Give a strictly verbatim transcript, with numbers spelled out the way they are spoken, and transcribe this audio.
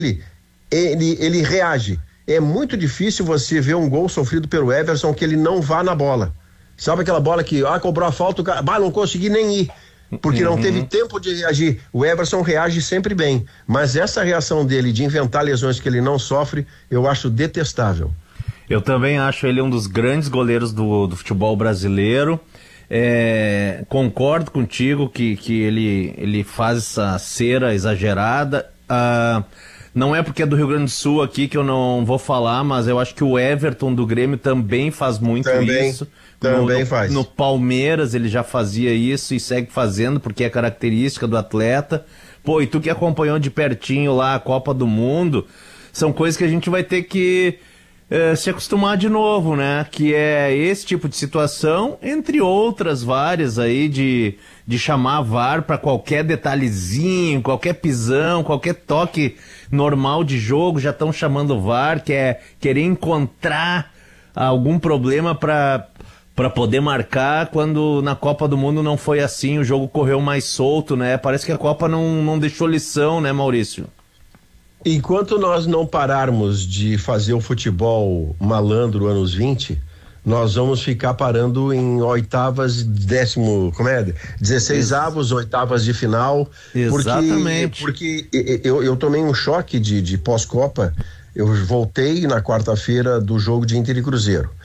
ele, ele reage. É muito difícil você ver um gol sofrido pelo Everson que ele não vá na bola. Sabe aquela bola que, ah, cobrou a falta, o cara, bah, não consegui nem ir, porque uhum. não teve tempo de reagir. O Everson reage sempre bem, mas essa reação dele de inventar lesões que ele não sofre, eu acho detestável. Eu também acho ele um dos grandes goleiros do, do futebol brasileiro. É, concordo contigo que, que ele, ele faz essa cera exagerada. Ah, não é porque é do Rio Grande do Sul aqui que eu não vou falar, mas eu acho que o Everton do Grêmio também faz muito também, isso. Também no, faz. No Palmeiras ele já fazia isso e segue fazendo, porque é característica do atleta. Pô, e tu que acompanhou de pertinho lá a Copa do Mundo, são coisas que a gente vai ter que é, se acostumar de novo, né? Que é esse tipo de situação, entre outras várias aí, de, de chamar a V A R para qualquer detalhezinho, qualquer pisão, qualquer toque normal de jogo, já estão chamando o V A R, que é querer encontrar algum problema para para poder marcar, quando na Copa do Mundo não foi assim, o jogo correu mais solto, né? Parece que a Copa não, não deixou lição, né, Maurício? Enquanto nós não pararmos de fazer o futebol malandro anos vinte, nós vamos ficar parando em oitavas, décimo, como é? dezesseis avos, oitavas de final. Exatamente. Porque, porque eu, eu tomei um choque de, de pós-Copa. Eu voltei na quarta-feira do jogo de Inter e Cruzeiro.